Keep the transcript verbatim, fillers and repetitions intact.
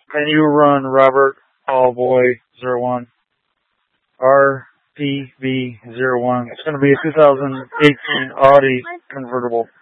Can you run Robert Paul Boy zero one R P V zero one? It's going to be a two thousand eighteen Audi convertible.